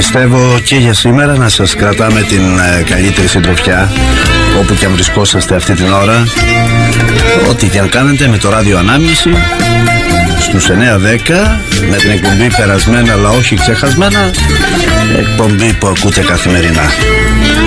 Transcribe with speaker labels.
Speaker 1: Πιστεύω και για σήμερα να σας κρατάμε την καλύτερη συντροφιά όπου και αν βρισκόσαστε αυτή την ώρα. Ό,τι και αν κάνετε με το ράδιο Ανάμνηση στους 9-10 με την εκπομπή περασμένα αλλά όχι ξεχασμένα, εκπομπή που ακούτε καθημερινά.